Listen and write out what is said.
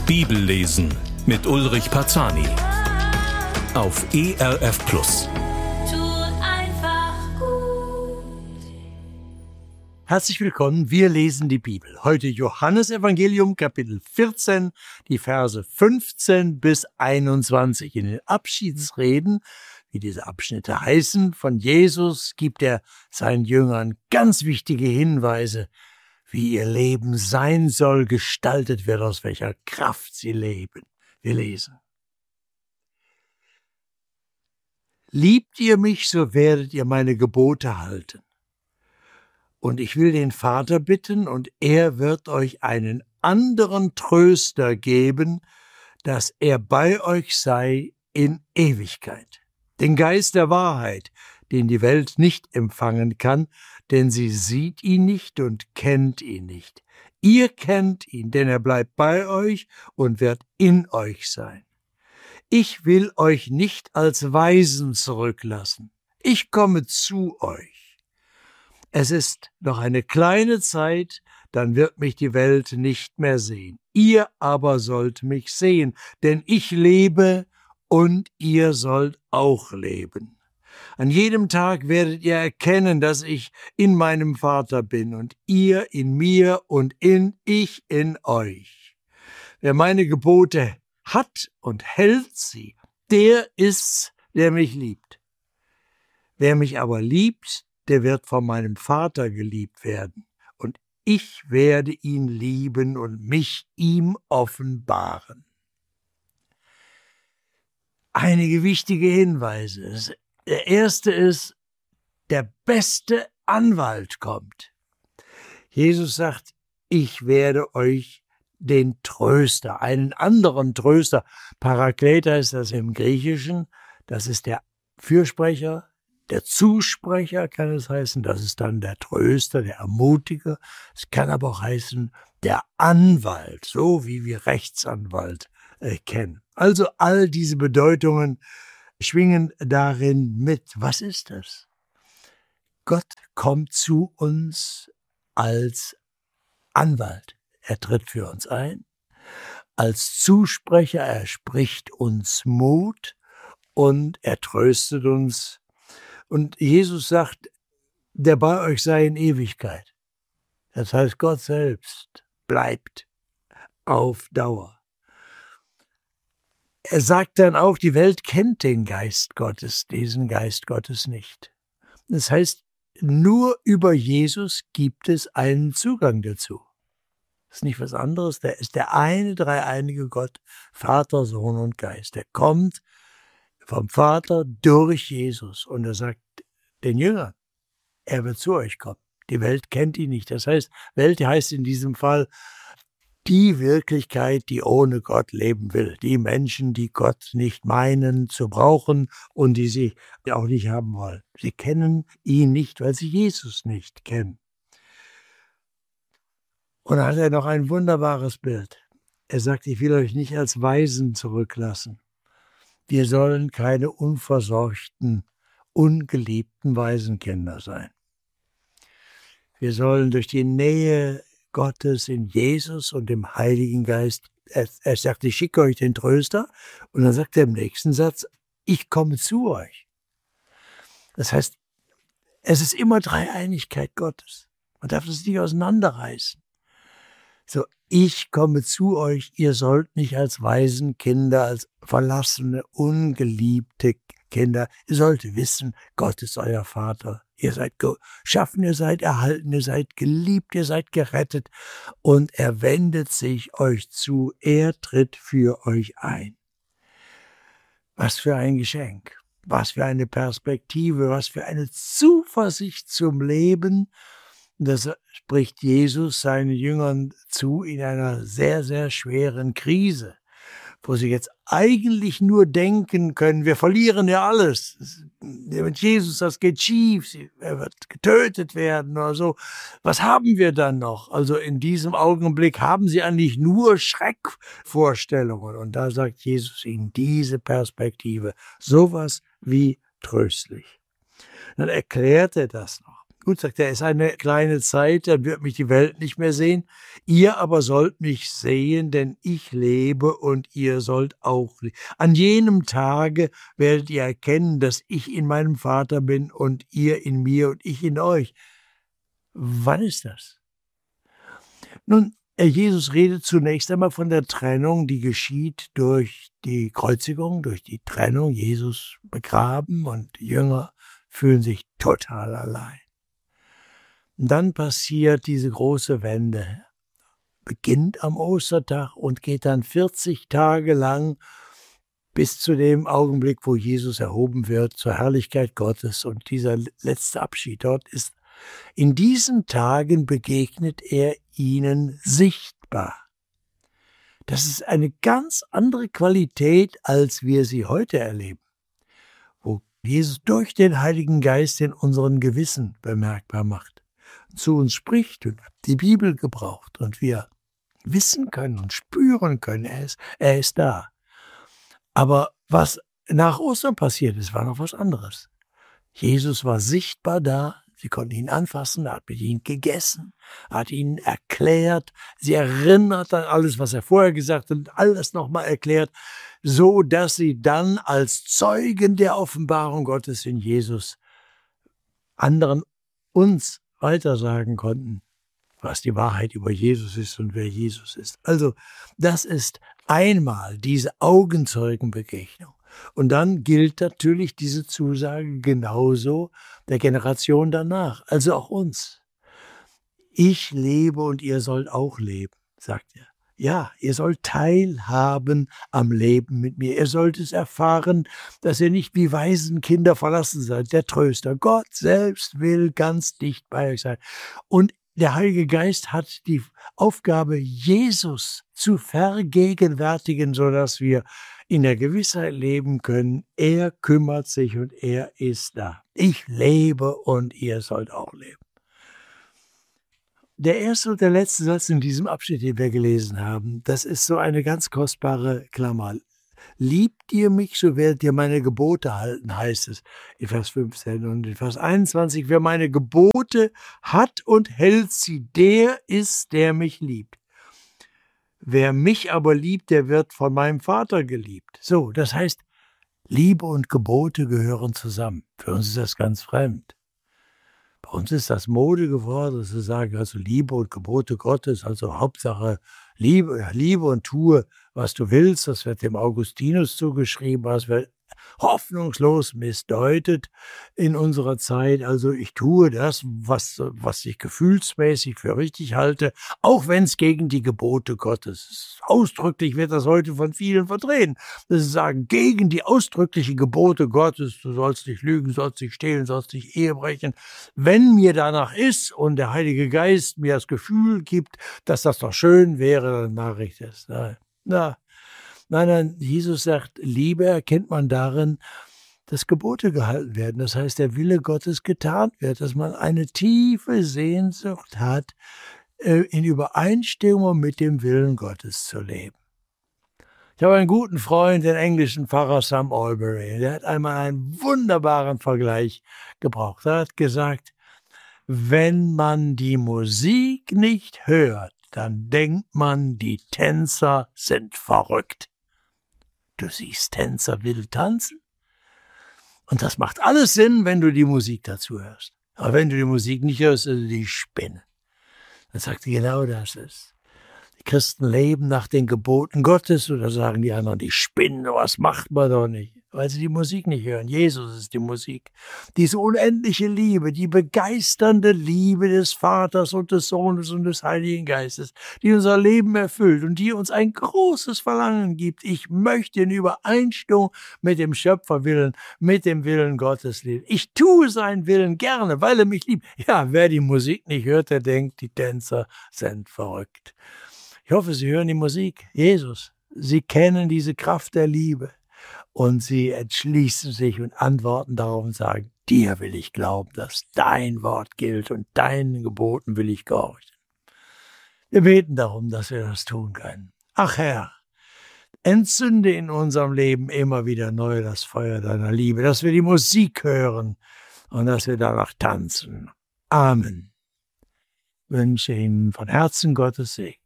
Bibellesen mit Ulrich Parzani auf ERF Plus. Herzlich willkommen, wir lesen die Bibel. Heute Johannesevangelium, Kapitel 14, die Verse 15 bis 21. In den Abschiedsreden, wie diese Abschnitte heißen, von Jesus gibt er seinen Jüngern ganz wichtige Hinweise, wie ihr Leben sein soll, gestaltet wird, aus welcher Kraft sie leben. Wir lesen. Liebt ihr mich, so werdet ihr meine Gebote halten. Und ich will den Vater bitten, und er wird euch einen anderen Tröster geben, dass er bei euch sei in Ewigkeit. Den Geist der Wahrheit, den die Welt nicht empfangen kann, denn sie sieht ihn nicht und kennt ihn nicht. Ihr kennt ihn, denn er bleibt bei euch und wird in euch sein. Ich will euch nicht als Waisen zurücklassen. Ich komme zu euch. Es ist noch eine kleine Zeit, dann wird mich die Welt nicht mehr sehen. Ihr aber sollt mich sehen, denn ich lebe und ihr sollt auch leben. An jedem Tag werdet ihr erkennen, dass ich in meinem Vater bin und ihr in mir und ich in euch. Wer meine Gebote hat und hält sie, der ist's, der mich liebt. Wer mich aber liebt, der wird von meinem Vater geliebt werden, und ich werde ihn lieben und mich ihm offenbaren. Einige wichtige Hinweise. Der erste ist, der beste Anwalt kommt. Jesus sagt, ich werde euch den Tröster, einen anderen Tröster, Parakletos ist das im Griechischen, das ist der Fürsprecher, der Zusprecher kann es heißen, das ist dann der Tröster, der Ermutiger. Es kann aber auch heißen, der Anwalt, so wie wir Rechtsanwalt kennen. Also all diese Bedeutungen schwingen darin mit. Was ist das? Gott kommt zu uns als Anwalt. Er tritt für uns ein. Als Zusprecher, er spricht uns Mut und er tröstet uns. Und Jesus sagt, der bei euch sei in Ewigkeit. Das heißt, Gott selbst bleibt auf Dauer. Er sagt dann auch, die Welt kennt den Geist Gottes, diesen Geist Gottes nicht. Das heißt, nur über Jesus gibt es einen Zugang dazu. Das ist nicht was anderes, der ist der eine, dreieinige Gott, Vater, Sohn und Geist. Der kommt vom Vater durch Jesus und er sagt den Jüngern, er wird zu euch kommen. Die Welt kennt ihn nicht. Das heißt, Welt heißt in diesem Fall die Wirklichkeit, die ohne Gott leben will. Die Menschen, die Gott nicht meinen zu brauchen und die sie auch nicht haben wollen. Sie kennen ihn nicht, weil sie Jesus nicht kennen. Und dann hat er noch ein wunderbares Bild. Er sagt, ich will euch nicht als Waisen zurücklassen. Wir sollen keine unversorgten, ungeliebten Waisenkinder sein. Wir sollen durch die Nähe Gottes in Jesus und dem Heiligen Geist, er sagt, ich schicke euch den Tröster, und dann sagt er im nächsten Satz, ich komme zu euch. Das heißt, es ist immer Dreieinigkeit Gottes. Man darf das nicht auseinanderreißen. So, ich komme zu euch, ihr sollt nicht als Waisenkinder, als verlassene, ungeliebte Kinder, ihr sollt wissen, Gott ist euer Vater. Ihr seid geschaffen, ihr seid erhalten, ihr seid geliebt, ihr seid gerettet, und er wendet sich euch zu, er tritt für euch ein. Was für ein Geschenk, was für eine Perspektive, was für eine Zuversicht zum Leben. Das spricht Jesus seinen Jüngern zu in einer sehr, sehr schweren Krise, wo sie jetzt eigentlich nur denken können, wir verlieren ja alles. Mit Jesus, das geht schief, er wird getötet werden oder so. Was haben wir dann noch? Also in diesem Augenblick haben sie eigentlich nur Schreckvorstellungen. Und da sagt Jesus ihnen diese Perspektive, sowas wie tröstlich. Dann erklärt er das noch. Gut, sagt er, es ist eine kleine Zeit, dann wird mich die Welt nicht mehr sehen. Ihr aber sollt mich sehen, denn ich lebe und ihr sollt auch leben. An jenem Tage werdet ihr erkennen, dass ich in meinem Vater bin und ihr in mir und ich in euch. Wann ist das? Nun, Jesus redet zunächst einmal von der Trennung, die geschieht durch die Kreuzigung, durch die Trennung. Jesus begraben und die Jünger fühlen sich total allein. Und dann passiert diese große Wende, beginnt am Ostertag und geht dann 40 Tage lang bis zu dem Augenblick, wo Jesus erhoben wird zur Herrlichkeit Gottes. Und dieser letzte Abschied dort ist, in diesen Tagen begegnet er ihnen sichtbar. Das ist eine ganz andere Qualität, als wir sie heute erleben, wo Jesus durch den Heiligen Geist in unseren Gewissen bemerkbar macht, zu uns spricht und die Bibel gebraucht und wir wissen können und spüren können, er ist da. Aber was nach Ostern passiert ist, war noch was anderes. Jesus war sichtbar da, sie konnten ihn anfassen, er hat mit ihnen gegessen, hat ihnen erklärt, sie erinnert an alles, was er vorher gesagt hat und alles nochmal erklärt, so dass sie dann als Zeugen der Offenbarung Gottes in Jesus anderen uns weitersagen konnten, was die Wahrheit über Jesus ist und wer Jesus ist. Also das ist einmal diese Augenzeugenbegegnung. Und dann gilt natürlich diese Zusage genauso der Generation danach, also auch uns. Ich lebe und ihr sollt auch leben, sagt er. Ja, ihr sollt teilhaben am Leben mit mir. Ihr sollt es erfahren, dass ihr nicht wie Waisenkinder verlassen seid. Der Tröster, Gott selbst will ganz dicht bei euch sein. Und der Heilige Geist hat die Aufgabe, Jesus zu vergegenwärtigen, sodass wir in der Gewissheit leben können, er kümmert sich und er ist da. Ich lebe und ihr sollt auch leben. Der erste und der letzte Satz in diesem Abschnitt, den wir gelesen haben, das ist so eine ganz kostbare Klammer. Liebt ihr mich, so werdet ihr meine Gebote halten, heißt es in Vers 15. Und in Vers 21, wer meine Gebote hat und hält sie, der ist, der mich liebt. Wer mich aber liebt, der wird von meinem Vater geliebt. So, das heißt, Liebe und Gebote gehören zusammen. Für uns ist das ganz fremd. Bei uns ist das Mode geworden, zu sagen, also Liebe und Gebote Gottes, also Hauptsache Liebe und tue, was du willst. Das wird dem Augustinus zugeschrieben, was wird hoffnungslos missdeutet in unserer Zeit. Also ich tue das, was ich gefühlsmäßig für richtig halte, auch wenn es gegen die Gebote Gottes ist. Ausdrücklich wird das heute von vielen verdrehen. Das ist sagen, gegen die ausdrücklichen Gebote Gottes, du sollst nicht lügen, sollst nicht stehlen, sollst nicht Ehe brechen. Wenn mir danach ist und der Heilige Geist mir das Gefühl gibt, dass das doch schön wäre, dann mache ich das. Nein, Jesus sagt, Liebe erkennt man darin, dass Gebote gehalten werden. Das heißt, der Wille Gottes getan wird, dass man eine tiefe Sehnsucht hat, in Übereinstimmung mit dem Willen Gottes zu leben. Ich habe einen guten Freund, den englischen Pfarrer Sam Albury, der hat einmal einen wunderbaren Vergleich gebraucht. Er hat gesagt, wenn man die Musik nicht hört, dann denkt man, die Tänzer sind verrückt. Du siehst Tänzer wild tanzen. Und das macht alles Sinn, wenn du die Musik dazu hörst. Aber wenn du die Musik nicht hörst, ist die Spinne. Dann sagt sie, genau das ist. Die Christen leben nach den Geboten Gottes, oder sagen die anderen, die spinnen, was macht man doch nicht? Weil sie die Musik nicht hören. Jesus ist die Musik. Diese unendliche Liebe, die begeisternde Liebe des Vaters und des Sohnes und des Heiligen Geistes, die unser Leben erfüllt und die uns ein großes Verlangen gibt. Ich möchte in Übereinstimmung mit dem Schöpferwillen, mit dem Willen Gottes leben. Ich tue seinen Willen gerne, weil er mich liebt. Ja, wer die Musik nicht hört, der denkt, die Tänzer sind verrückt. Ich hoffe, Sie hören die Musik. Jesus. Sie kennen diese Kraft der Liebe. Und sie entschließen sich und antworten darauf und sagen, dir will ich glauben, dass dein Wort gilt und deinen Geboten will ich gehorchen. Wir beten darum, dass wir das tun können. Ach Herr, entzünde in unserem Leben immer wieder neu das Feuer deiner Liebe, dass wir die Musik hören und dass wir danach tanzen. Amen. Ich wünsche Ihnen von Herzen Gottes Segen.